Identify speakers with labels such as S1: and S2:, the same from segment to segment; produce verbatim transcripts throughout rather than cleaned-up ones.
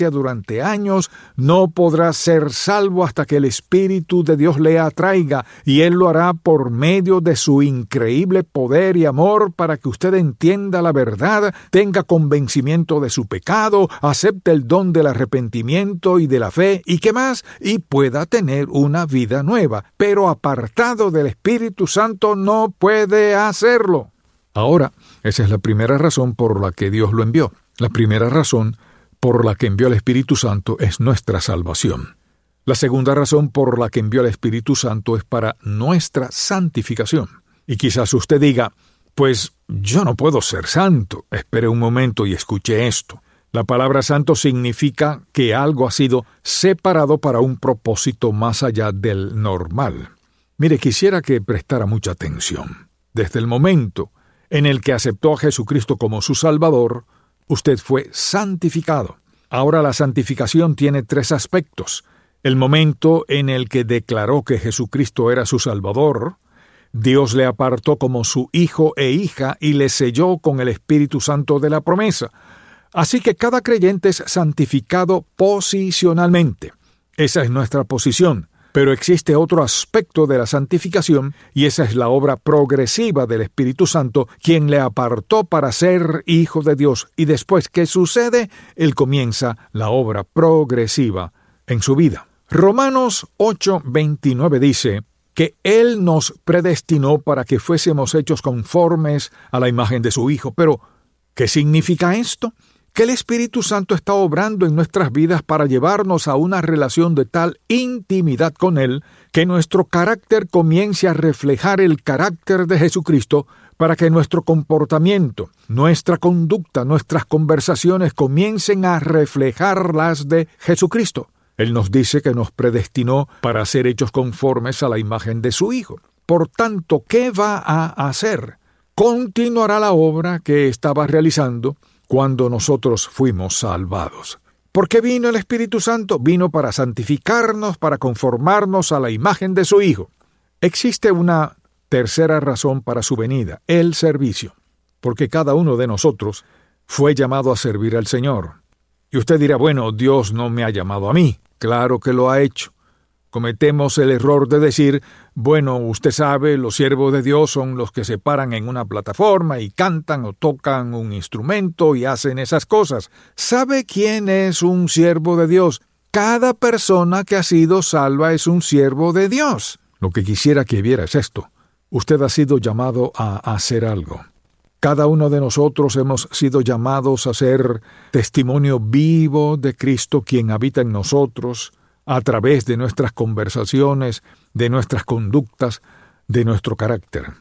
S1: durante años, no podrá ser salvo hasta que el Espíritu de Dios le atraiga, y Él lo hará por medio de su increíble poder y amor para que usted entienda la verdad, tenga convencimiento de su pecado, acepte el don del arrepentimiento y de la fe, y qué más, y pueda tener una vida nueva. Pero apartado del Espíritu Santo no puede hacerlo. Ahora, esa es la primera razón por la que Dios lo envió. La primera razón por la que envió el Espíritu Santo es nuestra salvación. La segunda razón por la que envió el Espíritu Santo es para nuestra santificación. Y quizás usted diga, pues yo no puedo ser santo. Espere un momento y escuche esto. La palabra santo significa que algo ha sido separado para un propósito más allá del normal. Mire, quisiera que prestara mucha atención. Desde el momento en el que aceptó a Jesucristo como su Salvador, usted fue santificado. Ahora la santificación tiene tres aspectos. El momento en el que declaró que Jesucristo era su Salvador, Dios le apartó como su hijo e hija y le selló con el Espíritu Santo de la promesa. Así que cada creyente es santificado posicionalmente. Esa es nuestra posición. Pero existe otro aspecto de la santificación, y esa es la obra progresiva del Espíritu Santo, quien le apartó para ser hijo de Dios. Y después, ¿qué sucede? Él comienza la obra progresiva en su vida. Romanos ocho veintinueve dice que Él nos predestinó para que fuésemos hechos conformes a la imagen de su Hijo. Pero, ¿qué significa esto? Que el Espíritu Santo está obrando en nuestras vidas para llevarnos a una relación de tal intimidad con Él que nuestro carácter comience a reflejar el carácter de Jesucristo, para que nuestro comportamiento, nuestra conducta, nuestras conversaciones comiencen a reflejar las de Jesucristo. Él nos dice que nos predestinó para ser hechos conformes a la imagen de su Hijo. Por tanto, ¿qué va a hacer? Continuará la obra que estaba realizando cuando nosotros fuimos salvados. ¿Por qué vino el Espíritu Santo? Vino para santificarnos, para conformarnos a la imagen de su Hijo. Existe una tercera razón para su venida, el servicio, porque cada uno de nosotros fue llamado a servir al Señor. Y usted dirá, bueno, Dios no me ha llamado a mí. Claro que lo ha hecho. Cometemos el error de decir, bueno, usted sabe, los siervos de Dios son los que se paran en una plataforma y cantan o tocan un instrumento y hacen esas cosas. ¿Sabe quién es un siervo de Dios? Cada persona que ha sido salva es un siervo de Dios. Lo que quisiera que viera es esto. Usted ha sido llamado a hacer algo. Cada uno de nosotros hemos sido llamados a ser testimonio vivo de Cristo, quien habita en nosotros, a través de nuestras conversaciones, de nuestras conductas, de nuestro carácter.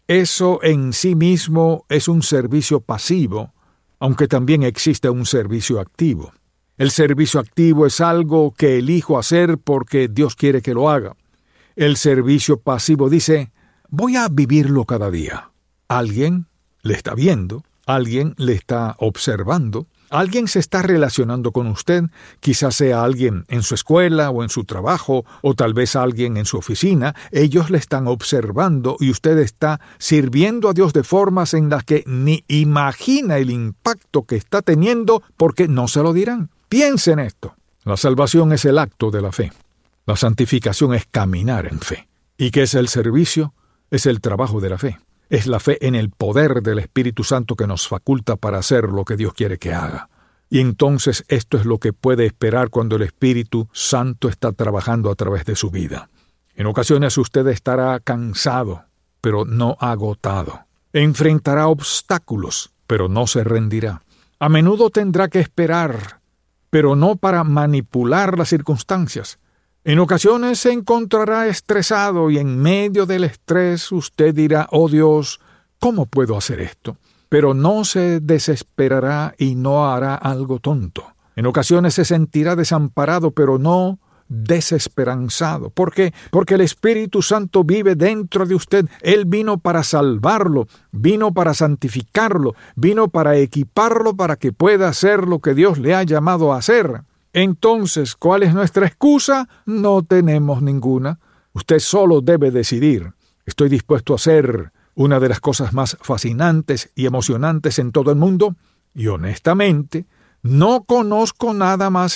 S1: Eso en sí mismo es un servicio pasivo, aunque también existe un servicio activo. El servicio activo es algo que elijo hacer porque Dios quiere que lo haga. El servicio pasivo dice, voy a vivirlo cada día. Alguien le está viendo, alguien le está observando, alguien se está relacionando con usted, quizás sea alguien en su escuela o en su trabajo, o tal vez alguien en su oficina. Ellos le están observando y usted está sirviendo a Dios de formas en las que ni imagina el impacto que está teniendo, porque no se lo dirán. Piense en esto. La salvación es el acto de la fe. La santificación es caminar en fe. ¿Y qué es el servicio? Es el trabajo de la fe. Es la fe en el poder del Espíritu Santo que nos faculta para hacer lo que Dios quiere que haga. Y entonces esto es lo que puede esperar cuando el Espíritu Santo está trabajando a través de su vida. En ocasiones usted estará cansado, pero no agotado. Enfrentará obstáculos, pero no se rendirá. A menudo tendrá que esperar, pero no para manipular las circunstancias. En ocasiones se encontrará estresado y en medio del estrés usted dirá, oh Dios, ¿cómo puedo hacer esto? Pero no se desesperará y no hará algo tonto. En ocasiones se sentirá desamparado, pero no desesperanzado. ¿Por qué? Porque el Espíritu Santo vive dentro de usted. Él vino para salvarlo, vino para santificarlo, vino para equiparlo para que pueda hacer lo que Dios le ha llamado a hacer. Entonces, ¿cuál es nuestra excusa? No tenemos ninguna. Usted solo debe decidir. ¿Estoy dispuesto a hacer una de las cosas más fascinantes y emocionantes en todo el mundo? Y honestamente, no conozco nada más